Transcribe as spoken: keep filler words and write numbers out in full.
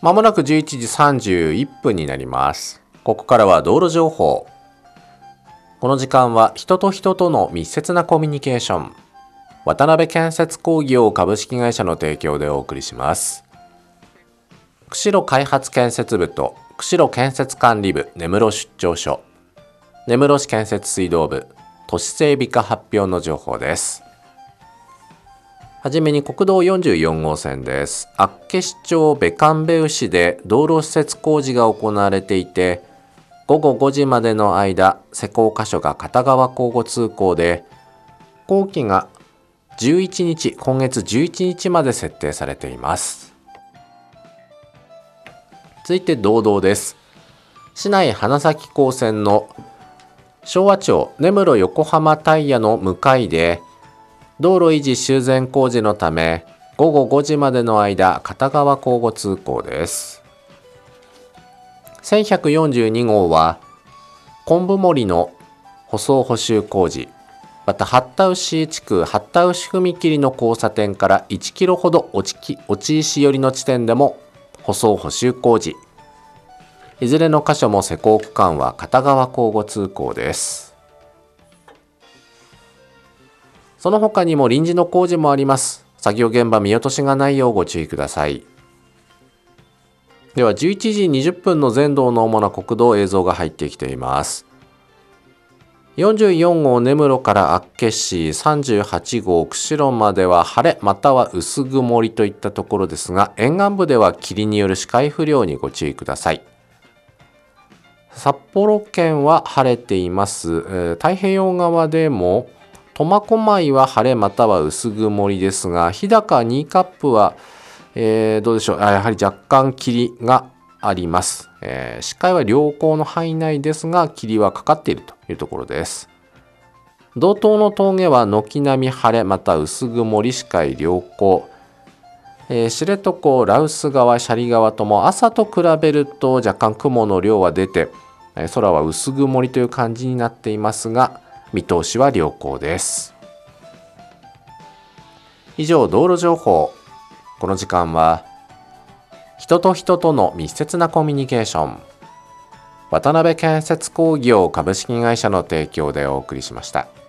まもなくじゅういちじさんじゅういっぷんになります。ここからは道路情報。この時間は人と人との密接なコミュニケーション。渡辺建設工業株式会社の提供でお送りします。釧路開発建設部と釧路建設管理部根室出張所、根室市建設水道部都市整備課発表の情報です。はじめに国道よんじゅうよんごうせんです。厚岸町別寒部牛で道路施設工事が行われていて、ごごごじまでの間、施工箇所が片側交互通行で、工期がじゅういちにち、今月じゅういちにちまで設定されています。続いて道道です。市内花咲高線の昭和町根室横浜タイヤの向かいで、道路維持修繕工事のためごごごじまでの間片側交互通行です。せんひゃくよんじゅうにごうは昆布森の舗装補修工事、また八田牛地区八田牛踏切の交差点からいちキロほど落ち石寄りの地点でも舗装補修工事、いずれの箇所も施工区間は片側交互通行です。その他にも臨時の工事もあります。作業現場見落としがないようご注意ください。ではじゅういちじにじゅっぷんの全道の主な国道映像が入ってきています。よんじゅうよんごう根室から厚岸、さんじゅうはちごう釧路までは晴れまたは薄曇りといったところですが、沿岸部では霧による視界不良にご注意ください。札幌圏は晴れています。えー、太平洋側でも苫小牧は晴れまたは薄曇りですが、日高にカップは、えー、どうでしょう、やはり若干霧があります。えー、視界は良好の範囲内ですが、霧はかかっているというところです。道東の峠は軒並み晴れまた薄曇り、視界良好。えー、知床、羅臼川、斜里川とも朝と比べると若干雲の量は出て、えー、空は薄曇りという感じになっていますが、見通しは良好です。以上、道路情報。この時間は人と人との密接なコミュニケーション、渡辺建設工業株式会社の提供でお送りしました。